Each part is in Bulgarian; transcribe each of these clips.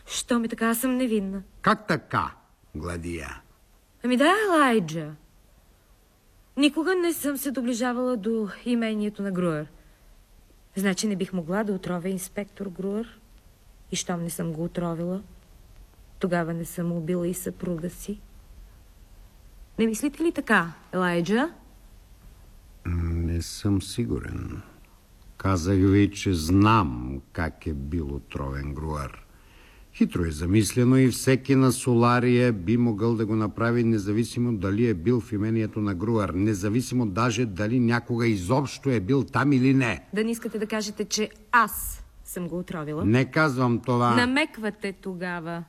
Що ми така, аз съм невинна. Как така, Гладия? Ами да, Елайджа. Никога не съм се доближавала до имението на Груър. Значи не бих могла да отровя инспектор Груър. И щом не съм го отровила, тогава не съм убила и съпруга си. Не мислите ли така, Елайджа? Не съм сигурен. Казах ви, че знам как е бил отровен Груър. Хитро е замислено и всеки на Солария би могъл да го направи, независимо дали е бил в имението на Груър, независимо даже дали някога изобщо е бил там или не. Да не искате да кажете, че аз съм го отровила? Не казвам това. Намеквате тогава.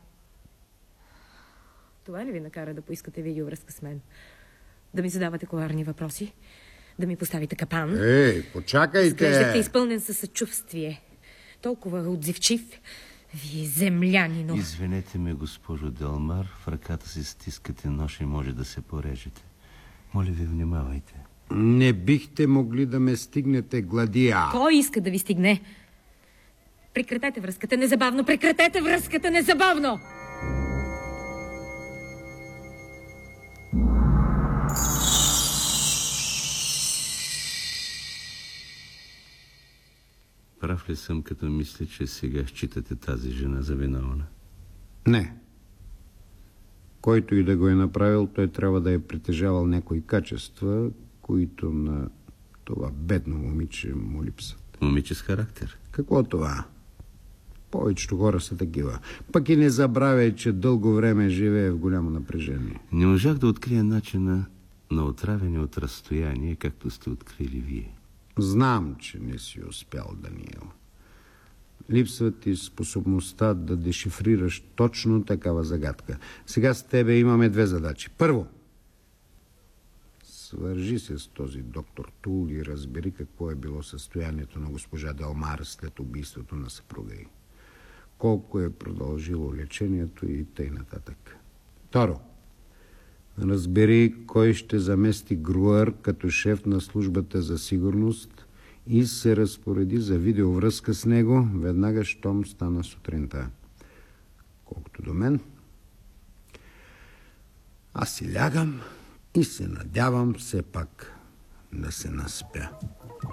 Това ли ви накара да поискате видеовръзка с мен? Да ми задавате коварни въпроси? Да ми поставите капан? Ей, почакайте! Изглеждахте изпълнен със съчувствие. Толкова отзивчив. Вие землянино. Извинете ме, госпожо Делмар. В ръката си стискате нож и може да се порежете. Моля ви, внимавайте. Не бихте могли да ме стигнете, Гладия. Кой иска да ви стигне? Прекратете връзката незабавно! Прекратете връзката незабавно! Прав ли съм, като мисля, че сега считате тази жена за виновна? Не. Който и да го е направил, той трябва да е притежавал някои качества, които на това бедно момиче му липсват. Момиче с характер. Какво това? Повечето хора са такива. Пък и не забравяй, че дълго време живее в голямо напрежение. Не можах да открия начина на отравяне от разстояние, както сте открили вие. Знам, че не си успял, Даниел. Липсва ти способността да дешифрираш точно такава загадка. Сега с тебе имаме две задачи. Първо, свържи се с този доктор Тул и разбери какво е било състоянието на госпожа Делмар след убийството на съпруга й. Колко е продължило лечението и тъй нататък. Второ, разбери кой ще замести Груър като шеф на службата за сигурност и се разпореди за видеовръзка с него веднага, щом стана сутринта. Колкото до мен, аз си лягам и се надявам все пак да се наспя.